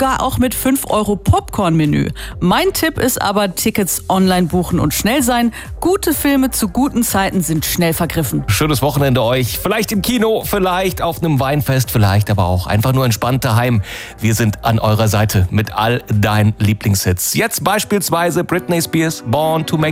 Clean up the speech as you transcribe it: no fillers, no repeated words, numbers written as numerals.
sogar auch mit 5 € Popcorn-Menü. Mein Tipp ist aber, Tickets online buchen und schnell sein. Gute Filme zu guten Zeiten sind schnell vergriffen. Schönes Wochenende euch. Vielleicht im Kino, vielleicht auf einem Weinfest, vielleicht aber auch einfach nur entspannt daheim. Wir sind an eurer Seite mit all deinen Lieblingshits. Jetzt beispielsweise Britney Spears, Born to Make